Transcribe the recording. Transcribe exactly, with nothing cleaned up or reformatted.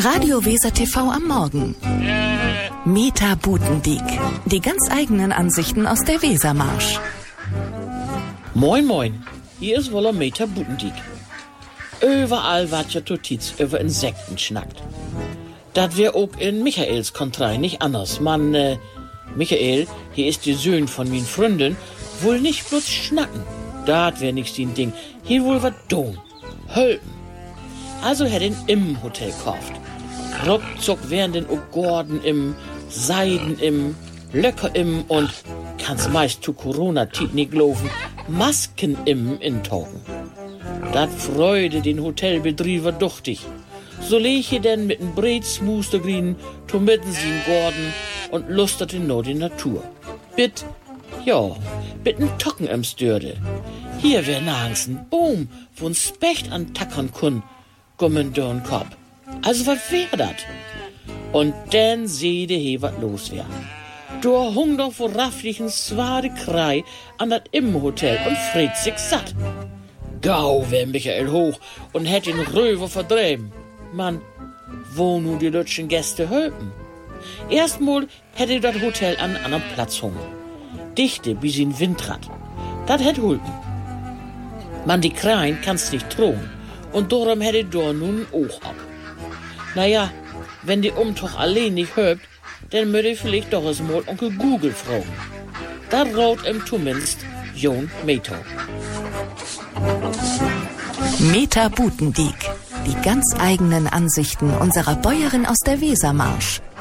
Radio Weser T V am Morgen. Meta Butendiek. Die ganz eigenen Ansichten aus der Wesermarsch. Moin moin, hier ist wohl Meta Butendiek. Überall wat ja Notiz über Insekten schnackt. Dat wär auch in Michaels Kontrei nicht anders. Man, äh, Michael, hier ist die Söhn von min Freundin, wohl nicht bloß schnacken. Dat wär nix din Ding. Hier wohl wat tun. Hölpen. Also hätt ihn im Hotel kauft. Ruckzuck wären den auch Gordon im, Seiden im, Löcker im und, kann's meist zu Corona-Tit nicht laufen, Masken im intauchen. Dat freude den Hotelbetrieber duchtig. So lech je denn mit n Bretsmuster grien, to mitten sie'n Gordon und lusterte no die Natur. Bit, ja, bit n Tocken im Störde. Hier wär nagens n Boom, wo'n Specht an tackern kun, gummen dorn Kopf. Also wat wär dat? Und denn seh de he wat los wär. Do hung doch vor rafflichen swade Krei an dat Immenhotel und fried sich satt. Gau wär Michael hoch und hätt den Röver verdreben. Mann, wo nu die lütschen Gäste hölpen? Erstmal hätte dat Hotel an einem Platz hungen. Dichte bis in Windrad. Dat hätt hulpen. Man, die Kreien kannst nicht drohen. Und darum hätte do nun auch ab. Naja, wenn die Umtuch allein nicht hölpt, dann würde ich vielleicht doch es mal Onkel Google fragen. Da raut ihm zumindest Jon Meta. Meta Butendiek. Die ganz eigenen Ansichten unserer Bäuerin aus der Wesermarsch.